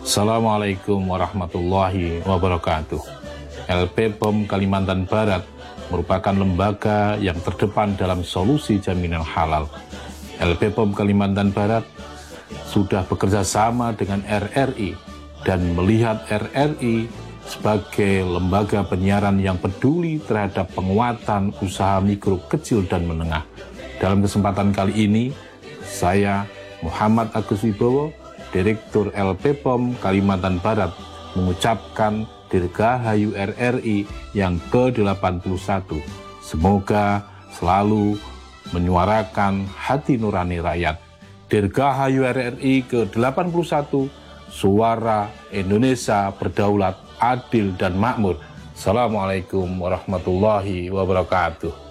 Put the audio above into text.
Assalamualaikum warahmatullahi wabarakatuh. LP POM Kalimantan Barat merupakan lembaga yang terdepan dalam solusi jaminan halal. LP POM Kalimantan Barat sudah bekerja sama dengan RRI dan melihat RRI sebagai lembaga penyiaran yang peduli terhadap penguatan usaha mikro, kecil, dan menengah. Dalam kesempatan kali ini, saya Muhammad Agus Wibowo, Direktur LP POM Kalimantan Barat, mengucapkan Dirgahayu RRI yang ke-81. Semoga selalu menyuarakan hati nurani rakyat. Dirgahayu RRI ke-81, suara Indonesia berdaulat, adil, dan makmur. Assalamualaikum warahmatullahi wabarakatuh.